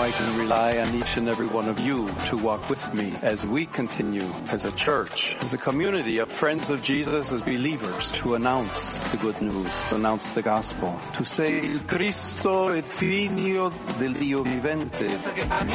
I can rely on each and every one of you to walk with me as we continue as a church, as a community of friends of Jesus, as believers, to announce the good news, to announce the gospel, to say, Il Cristo è figlio del Dio vivente.